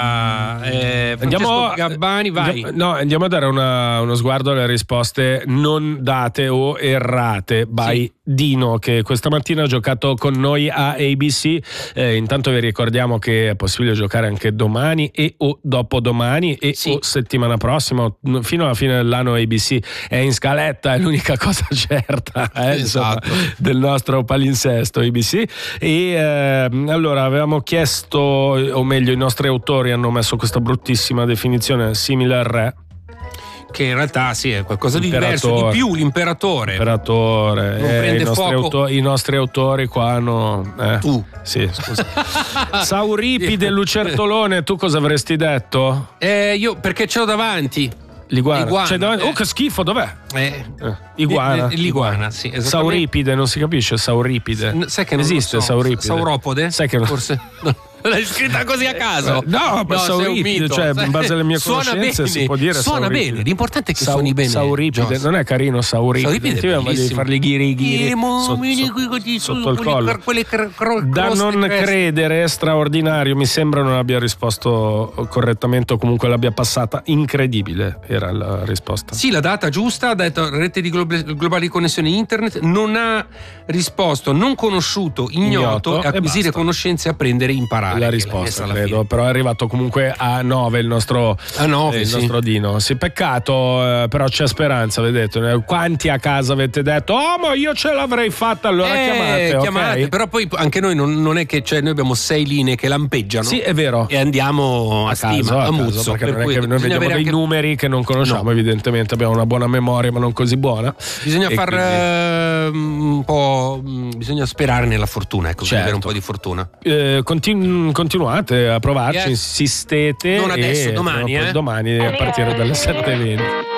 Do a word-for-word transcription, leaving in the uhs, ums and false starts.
Eh, andiamo, Gabbani, vai. No, andiamo a dare una, uno sguardo alle risposte non date o errate by sì. Dino, che questa mattina ha giocato con noi a A B C. Eh, intanto vi ricordiamo che è possibile giocare anche domani e o dopodomani e sì. o settimana prossima, fino alla fine dell'anno. A B C è in scaletta, è l'unica cosa certa eh, esatto. insomma, del nostro palinsesto A B C. E eh, allora avevamo chiesto, o meglio i nostri autori hanno messo questa bruttissima definizione simile al re, che in realtà sì è qualcosa di diverso, di più, l'imperatore. L'imperatore. Non eh, prende i, nostri fuoco. autori, I nostri autori qua hanno. Eh, tu. Sì, scusa. Sauripide Lucertolone, tu cosa avresti detto? Eh, io perché ce l'ho davanti. L'iguana. L'iguana Cioè, davanti... eh. Oh, che schifo, dov'è? Eh. Eh. Iguana. L'iguana, sì. Sauripide, non si capisce. Sauripide. Sai che non esiste so. Sauropide? Sauropode? Sai che non... Forse. L'hai scritta così a caso? No, ma no, Sauripide, cioè in base alle mie suona conoscenze bene. si può dire suona Sauripide. bene, l'importante è che Sau- suoni bene. Sauripide, Gios. non è carino Sauripide? Sauripide è voglio fargli ghiri ghiri sotto, sotto, sotto il collo. Quelle cr- cr- Da non creste. credere, straordinario, mi sembra non abbia risposto correttamente o comunque l'abbia passata. Incredibile era la risposta. Sì, la data giusta, ha detto rete di globe- globali connessione internet, non ha risposto non conosciuto, ignoto, Ignoto, acquisire e conoscenze, apprendere e imparare. La risposta credo, però è arrivato comunque a nove il nostro, a nove, eh, il sì. nostro Dino. Sì, peccato, eh, però c'è speranza, vedete. Quanti a casa avete detto oh ma io ce l'avrei fatta, allora eh, chiamate, chiamate okay? Però poi anche noi non, non è che cioè, noi abbiamo sei linee che lampeggiano. Sì, è vero. E andiamo a, a caso, stima, a, a muzzo, caso, perché per non è cui che noi vediamo dei anche... numeri che non conosciamo, no. evidentemente abbiamo una buona memoria ma non così buona. Bisogna e far quindi... eh, un po' bisogna sperare nella fortuna, ecco, certo. avere un po' di fortuna. Eh, continu- continuate a provarci, yes. insistete. Non adesso, e domani, no, eh? domani a partire dalle sette e venti.